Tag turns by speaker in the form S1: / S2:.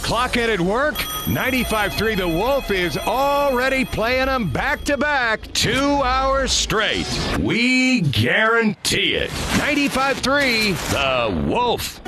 S1: Clocking at work? 95.3 The Wolf is already playing them back-to-back 2 hours straight. We guarantee it. 95.3 The Wolf.